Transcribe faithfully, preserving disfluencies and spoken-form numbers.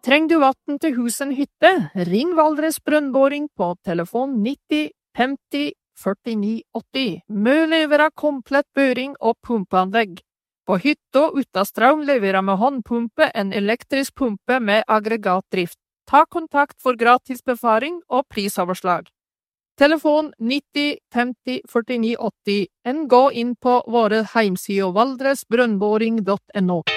Trenger du vatten til husen hytte? Ring Valdres Brønnboring på telefon nitti femti førtini åtti. Mø leverer komplett børing og pumpeanlegg. På hytta uten strøm leverer med håndpumpe en elektrisk pumpe med aggregatdrift. Ta kontakt for gratis befaring og prisoverslag. Telefon nitti femti førtini åtti. En gå inn på våre heimsider valdresbrønnboring punktum no.